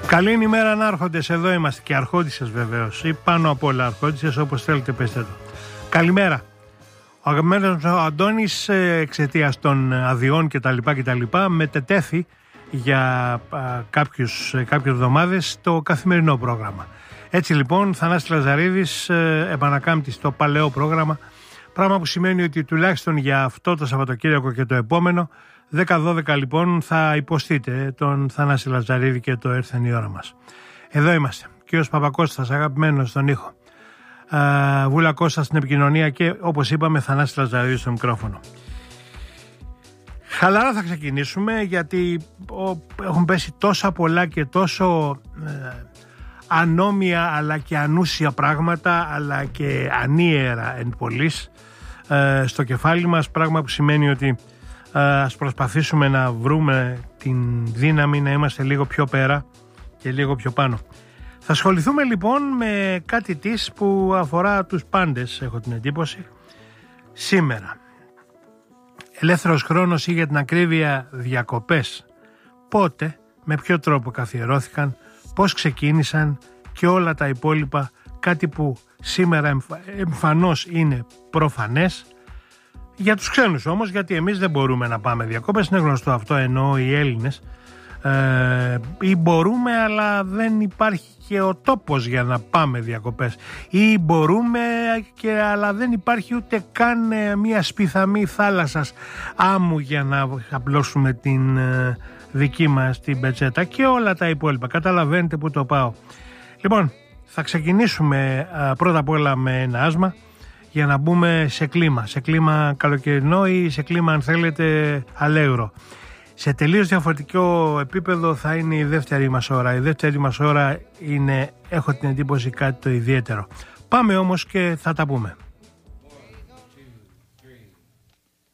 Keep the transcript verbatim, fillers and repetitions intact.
Καλή ημέρα ανάρχοντες, εδώ είμαστε και αρχόντισσες βεβαίως ή πάνω απ' όλα αρχόντισσες, όπως θέλετε πέστε το. Καλημέρα. Ο αγαπημένος ο Αντώνης εξαιτίας των αδειών κτλ. κτλ. Μετετέθη για α, κάποιους, κάποιες εβδομάδες το καθημερινό πρόγραμμα. Έτσι λοιπόν Θανάσης Λαζαρίδης ε, επανακάμπτει στο παλαιό πρόγραμμα, πράγμα που σημαίνει ότι τουλάχιστον για αυτό το Σαββατοκύριακο και το επόμενο δέκα δώδεκα λοιπόν θα υποστείτε τον Θανάση Λαζαρίδη και το έρθεν η ώρα μας. Εδώ είμαστε. Κύριος Παπακώστας, αγαπημένος στον ήχο. Uh, Βούλα Κώστα στην επικοινωνία και όπως είπαμε Θανάση Λαζαρίδη στο μικρόφωνο. Χαλαρά θα ξεκινήσουμε γιατί ο, έχουν πέσει τόσα πολλά και τόσο ε, ανώμια αλλά και ανούσια πράγματα αλλά και ανίερα εν πολλής ε, στο κεφάλι μας, πράγμα που σημαίνει ότι ε, ας προσπαθήσουμε να βρούμε την δύναμη να είμαστε λίγο πιο πέρα και λίγο πιο πάνω. Θα ασχοληθούμε λοιπόν με κάτι της που αφορά τους πάντες, έχω την εντύπωση, σήμερα. Ελεύθερος χρόνος ή για την ακρίβεια διακοπές. Πότε, με ποιο τρόπο καθιερώθηκαν, πώς ξεκίνησαν και όλα τα υπόλοιπα, κάτι που σήμερα εμφα... εμφανώς είναι προφανές. Για τους ξένους όμως, γιατί εμείς δεν μπορούμε να πάμε διακοπές, είναι γνωστό αυτό, εννοώ οι Έλληνες. Ε, ή μπορούμε αλλά δεν υπάρχει και ο τόπος για να πάμε διακοπές, ή μπορούμε και αλλά δεν υπάρχει ούτε καν μια σπιθαμή θάλασσας άμμου για να απλώσουμε την ε, δική μας την πετσέτα και όλα τα υπόλοιπα. Καταλαβαίνετε που το πάω. Λοιπόν, θα ξεκινήσουμε ε, πρώτα απ' όλα με ένα άσμα για να μπούμε σε κλίμα, σε κλίμα καλοκαιρινό ή σε κλίμα αν θέλετε αλέγρο. Σε τελείως διαφορετικό επίπεδο θα είναι η δεύτερη μας ώρα. Η δεύτερη μας ώρα είναι, έχω την εντύπωση, κάτι το ιδιαίτερο. Πάμε όμως και θα τα πούμε.